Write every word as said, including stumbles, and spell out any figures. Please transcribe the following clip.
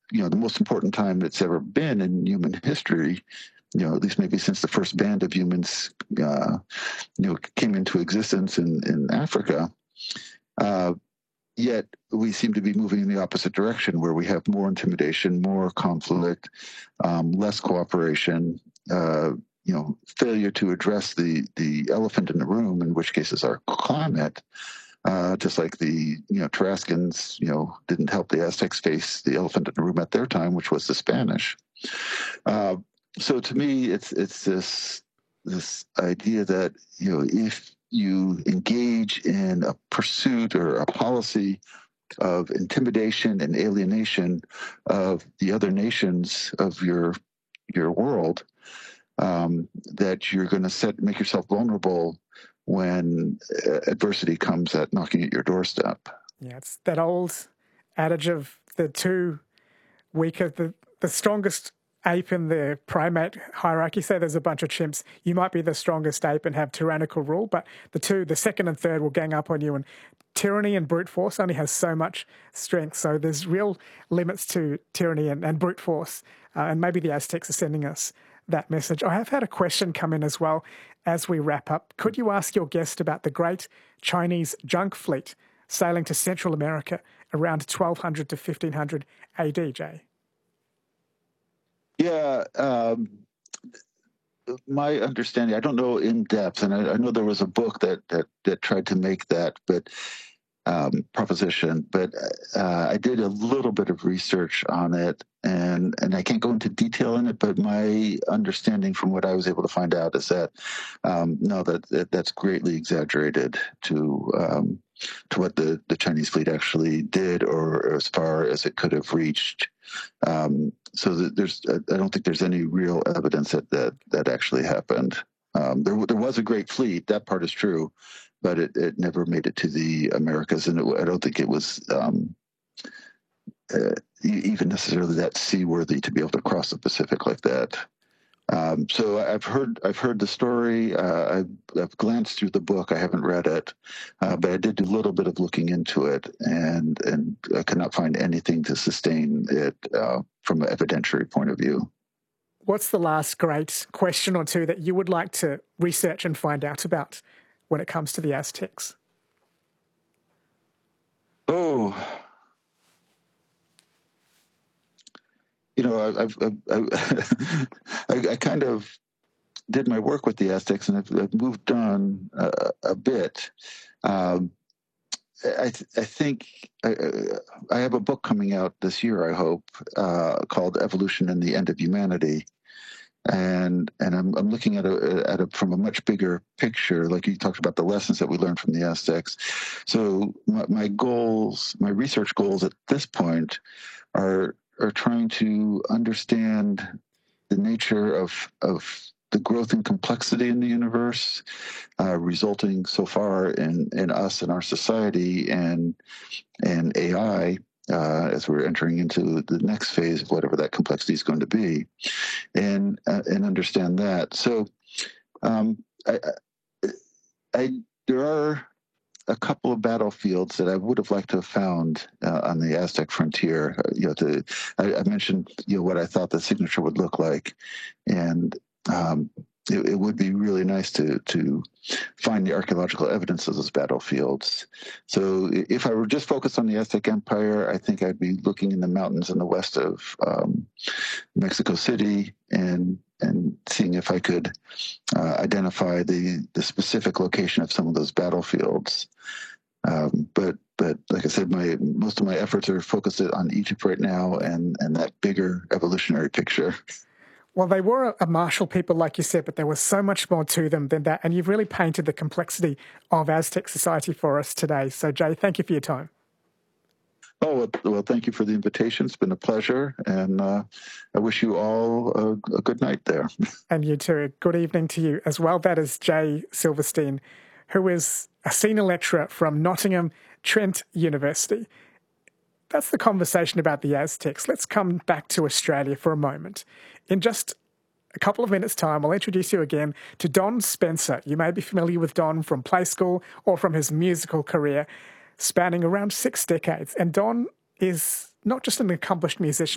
you know, the most important time it's ever been in human history, you know, at least maybe since the first band of humans, uh, you know, came into existence in, in Africa. Uh, yet we seem to be moving in the opposite direction, where we have more intimidation, more conflict, um, less cooperation, uh, you know, failure to address the, the elephant in the room, in which case is our climate. Uh, just like the, you know, Tarascans, you know, didn't help the Aztecs face the elephant in the room at their time, which was the Spanish. Uh, so to me, it's it's this this idea that, you know, if you engage in a pursuit or a policy of intimidation and alienation of the other nations of your your world, um, that you're going to set make yourself vulnerable when uh, adversity comes at knocking at your doorstep. Yeah, it's that old adage of the two weaker, the, the strongest ape in the primate hierarchy. Say there's a bunch of chimps. You might be the strongest ape and have tyrannical rule, but the two, the second and third will gang up on you. And tyranny and brute force only has so much strength. So there's real limits to tyranny and, and brute force. Uh, and maybe the Aztecs are sending us that message. I have had a question come in as well as we wrap up. Could you ask your guest about the great Chinese junk fleet sailing to Central America around twelve hundred to fifteen hundred A D, Jay? Yeah, um, my understanding, I don't know in depth, and I, I know there was a book that, that, that tried to make that, but um, proposition, but uh, I did a little bit of research on it, and, and I can't go into detail in it, but my understanding from what I was able to find out is that, um, no, that, that that's greatly exaggerated to um, to what the, the Chinese fleet actually did, or, or as far as it could have reached. Um, so that there's, I don't think there's any real evidence that that, that actually happened. Um, there, there was a great fleet, that part is true, but it, it never made it to the Americas, and it, I don't think it was um, uh, even necessarily that seaworthy to be able to cross the Pacific like that. Um, so I've heard I've heard the story. Uh, I've, I've glanced through the book. I haven't read it, uh, but I did do a little bit of looking into it, and and I could not find anything to sustain it uh, from an evidentiary point of view. What's the last great question or two that you would like to research and find out about when it comes to the Aztecs? Oh, you know, I've, I've, I've I, I kind of did my work with the Aztecs, and I've, I've moved on uh, a bit. Um, I, th- I think I, I have a book coming out this year, I hope, uh, called "Evolution and the End of Humanity." And and I'm I'm looking at a at a from a much bigger picture, like you talked about the lessons that we learned from the Aztecs. So my, my goals, my research goals at this point, are are trying to understand the nature of of the growth and complexity in the universe, uh, resulting so far in in us and our society and and A I. Uh, as we're entering into the next phase of whatever that complexity is going to be, and uh, and understand that. So, um, I, I, I there are a couple of battlefields that I would have liked to have found uh, on the Aztec frontier. Uh, you know, to I, I mentioned you know what I thought the signature would look like, and um, it, it would be really nice to to find the archaeological evidence of those battlefields. So if I were just focused on the Aztec Empire, I think I'd be looking in the mountains in the west of um, Mexico City and and seeing if I could uh, identify the the specific location of some of those battlefields. Um, but but like I said, my most of my efforts are focused on Egypt right now and and that bigger evolutionary picture. Well, they were a martial people, like you said, but there was so much more to them than that. And you've really painted the complexity of Aztec society for us today. So, Jay, thank you for your time. Oh, well, thank you for the invitation. It's been a pleasure. And uh, I wish you all a, a good night there. And you too. Good evening to you as well. That is Jay Silverstein, who is a senior lecturer from Nottingham Trent University. That's the conversation about the Aztecs. Let's come back to Australia for a moment. In just a couple of minutes' time, I'll introduce you again to Don Spencer. You may be familiar with Don from Play School or from his musical career spanning around six decades. And Don is not just an accomplished musician,